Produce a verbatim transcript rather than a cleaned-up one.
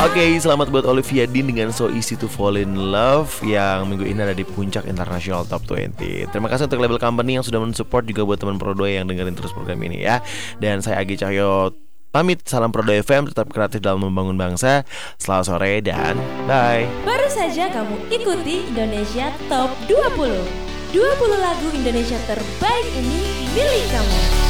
Oke, selamat buat Olivia Dean dengan So Easy to Fall in Love yang minggu ini ada di puncak International Top dua puluh. Terima kasih untuk label company yang sudah mensupport, juga buat teman Pro dua yang dengerin terus program ini ya. Dan saya Agi Cahyo pamit, salam Pro dua F M, tetap kreatif dalam membangun bangsa. Selamat sore dan bye. Baru saja kamu ikuti Indonesia Top dua puluh. dua puluh lagu Indonesia terbaik ini milik kamu.